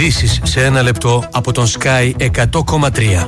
Ειδήσεις σε ένα λεπτό από τον Sky 100,3.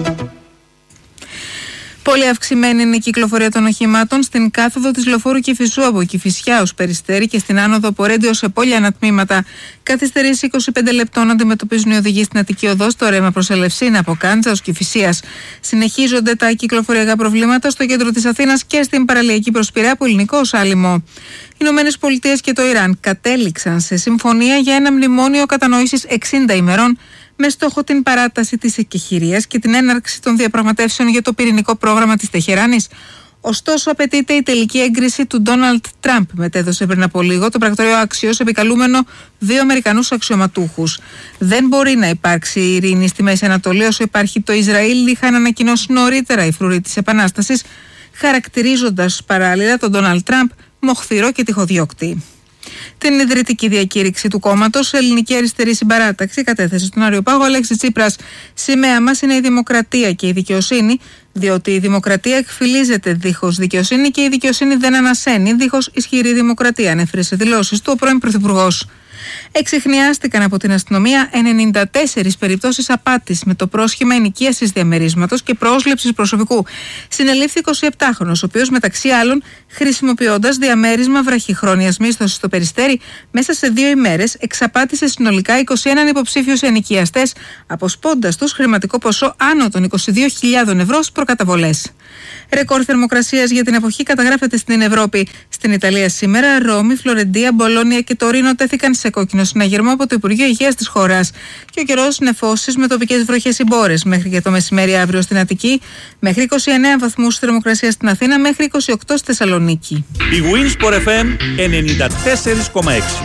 Πολύ αυξημένη είναι η κυκλοφορία των οχημάτων στην κάθοδο της Λεωφόρου Κηφισού από Κηφισιά ως Περιστέρι και στην άνοδο από Ρέντιο σε πόλια τμήματα. Καθυστερήσεις 25 λεπτών αντιμετωπίζουν οι οδηγοί στην Αττική Οδό στο ρέμα προς Ελευσίνα από Κάντζα ως Κηφισίας. Συνεχίζονται τα κυκλοφοριακά προβλήματα στο κέντρο της Αθήνας και στην παραλιακή προς Πειραιά από Ελληνικό ως Άλυμο. Οι Ηνωμένες Πολιτείες και το Ιράν κατέληξαν σε συμφωνία για ένα μνημόνιο κατανόησης 60 ημερών με στόχο την παράταση της εκεχηρίας και την έναρξη των διαπραγματεύσεων για το πυρηνικό πρόγραμμα της Τεχεράνης. Ωστόσο, απαιτείται η τελική έγκριση του Ντόναλντ Τραμπ, μετέδωσε πριν από λίγο το πρακτορείο Άξιος, επικαλούμενο 2 Αμερικανούς αξιωματούχους. Δεν μπορεί να υπάρξει ειρήνη στη Μέση Ανατολή όσο υπάρχει το Ισραήλ, είχαν ανακοινώσει νωρίτερα οι φρουροί της Επανάστασης, χαρακτηρίζοντας παράλληλα τον Ντόναλντ Τραμπ μοχθηρό και τυχοδιώκτη. Την ιδρυτική διακήρυξη του κόμματος, Ελληνική Αριστερή Συμπαράταξη, κατέθεσε στον Αριοπάγο Αλέξης Τσίπρας. Σημαία μας είναι η δημοκρατία και η δικαιοσύνη, διότι η δημοκρατία εκφυλίζεται δίχως δικαιοσύνη και η δικαιοσύνη δεν ανασένει δίχως ισχυρή δημοκρατία, ανέφερε σε δηλώσεις του ο πρώην Πρωθυπουργός. Εξιχνιάστηκαν από την αστυνομία 94 περιπτώσεις απάτης με το πρόσχημα ενοικίασης διαμερίσματος και πρόσληψης προσωπικού. Συνελήφθη 27χρονος, ο οποίος μεταξύ άλλων, χρησιμοποιώντας διαμέρισμα βραχυχρόνιας μίσθωσης στο Περιστέρι, μέσα σε 2 ημέρες εξαπάτησε συνολικά 21 υποψήφιους ενοικιαστές, αποσπώντας τους χρηματικό ποσό άνω των 22.000 ευρώ στις προκαταβολές. Ρεκόρ θερμοκρασίας για την εποχή καταγράφεται στην Ευρώπη. Στην Ιταλία σήμερα, Ρώμη, Φλωρεντία, Μπολόνια και Τωρίνο τέθηκαν σε κόκκινο συναγερμό από το Υπουργείο Υγείας της χώρας. Και ο καιρός νεφώσεις με τοπικές βροχές ή μπόρες μέχρι και το μεσημέρι αύριο στην Αττική, μέχρι 29 βαθμούς θερμοκρασία στην Αθήνα, μέχρι 28 στη Θεσσαλονίκη. Η Winsport FM 94,6.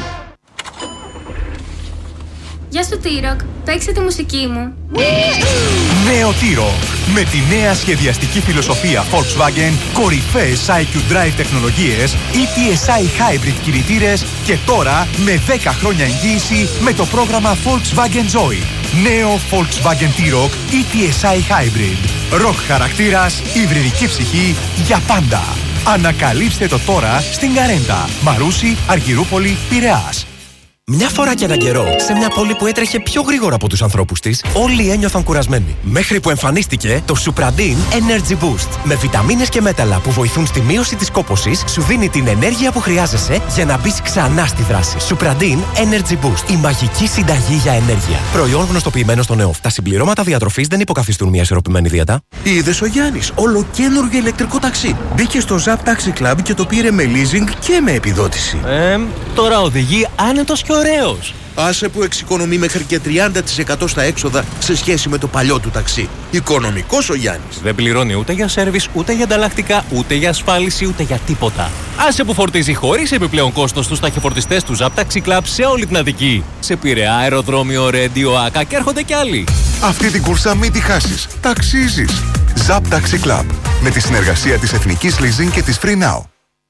Γεια σου T-Rock, παίξε τη μουσική μου. Νέο T-Rock. Με τη νέα σχεδιαστική φιλοσοφία Volkswagen, κορυφαίες IQ Drive τεχνολογίες, ETSI Hybrid κινητήρες και τώρα με 10 χρόνια εγγύηση με το πρόγραμμα Volkswagen Joy. Νέο Volkswagen T-Rock ETSI Hybrid. Rock χαρακτήρας, υβριδική ψυχή για πάντα. Ανακαλύψτε το τώρα στην Καρέντα, Μαρούσι, Αργυρούπολη, Πειραιάς. Μια φορά και έναν καιρό, σε μια πόλη που έτρεχε πιο γρήγορα από τους ανθρώπους της, όλοι ένιωθαν κουρασμένοι. Μέχρι που εμφανίστηκε το Supradin Energy Boost. Με βιταμίνες και μέταλλα που βοηθούν στη μείωση της κόπωσης, σου δίνει την ενέργεια που χρειάζεσαι για να μπεις ξανά στη δράση. Supradin Energy Boost. Η μαγική συνταγή για ενέργεια. Προϊόν γνωστοποιημένο στο ΕΟΦ. Τα συμπληρώματα διατροφής δεν υποκαθιστούν μια ισορροπημένη δίαιτα. Είδες ο Γιάννης, ολοκαίνουργιο ηλεκτρικό ταξί. Μπήκε στο Zap Taxi Club και το πήρε με leasing και με επιδότηση. Τώρα οδηγεί άνετος και ωραίος. Άσε που εξοικονομεί μέχρι και 30% στα έξοδα σε σχέση με το παλιό του ταξί. Οικονομικός ο Γιάννης. Δεν πληρώνει ούτε για σέρβις, ούτε για ανταλλακτικά, ούτε για ασφάλιση, ούτε για τίποτα. Άσε που φορτίζει χωρίς επιπλέον κόστος στους ταχυφορτιστές του Zap Taxi Club σε όλη την Αττική. Σε Πειραιά, αεροδρόμιο, Ρέντιο, Άκα και έρχονται κι άλλοι. Αυτή την κούρσα μην τη χάσεις. Ταξίζεις. Zap Taxi Club. Με τη συνεργασία της Εθνικής Leasing και της Free Now.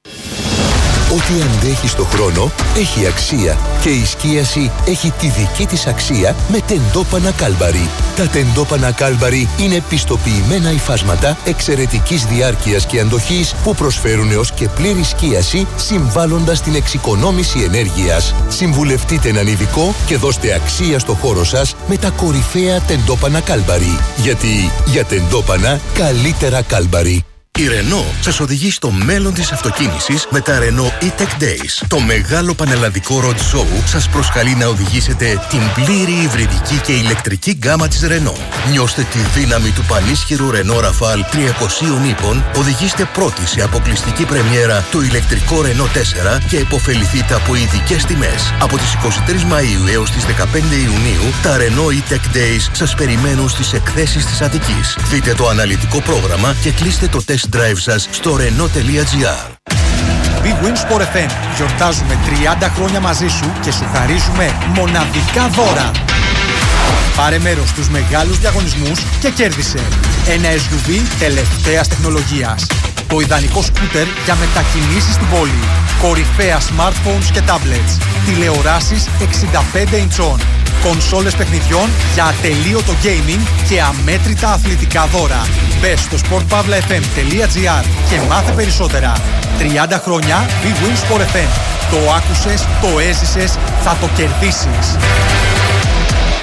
Ό,τι αντέχει στο χρόνο έχει αξία και η σκίαση έχει τη δική της αξία με τεντόπανα Κάλμπαρι. Τα τεντόπανα Κάλμπαρι είναι πιστοποιημένα υφάσματα εξαιρετικής διάρκειας και αντοχής που προσφέρουν έως και πλήρη σκίαση συμβάλλοντας στην εξοικονόμηση ενέργειας. Συμβουλευτείτε έναν ειδικό και δώστε αξία στο χώρο σας με τα κορυφαία τεντόπανα Κάλμπαρι. Γιατί για τεντόπανα καλύτερα Κάλμπαρι. Η Renault σας οδηγεί στο μέλλον της αυτοκίνησης με τα Renault E-Tech Days. Το μεγάλο πανελλαδικό road show σας προσκαλεί να οδηγήσετε την πλήρη υβριδική και ηλεκτρική γκάμα της Renault. Νιώστε τη δύναμη του πανίσχυρου Renault Rafale 300 ύπων, οδηγήστε πρώτοι σε αποκλειστική πρεμιέρα το ηλεκτρικό Renault 4 και υποφεληθείτε από ειδικές τιμές. Από τις 23 Μαΐου έως τις 15 Ιουνίου, τα Renault E-Tech Days σας περιμένουν στις εκθέσεις της Αττικής. Δείτε το αναλυτικό πρόγραμμα και κλείστε το test drive σας στο renault.gr. Big Win Sport FM. Γιορτάζουμε 30 χρόνια μαζί σου και σου χαρίζουμε μοναδικά δώρα. Πάρε μέρος στους μεγάλους διαγωνισμούς και κέρδισε ένα SUV τελευταίας τεχνολογίας. Το ιδανικό σκούτερ για μετακινήσεις στην πόλη. Κορυφαία smartphones και tablets. Τηλεοράσεις 65 ιντσών. Κονσόλες παιχνιδιών για ατελείωτο gaming και αμέτρητα αθλητικά δώρα. Μπες στο sportpavlafm.gr και μάθε περισσότερα. 30 χρόνια Big Win Sport FM. Το άκουσες, το έζησες, θα το κερδίσεις.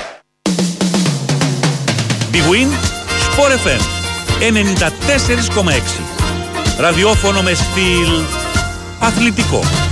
Big Win Sport FM 94,6. Ραδιόφωνο με στυλ αθλητικό.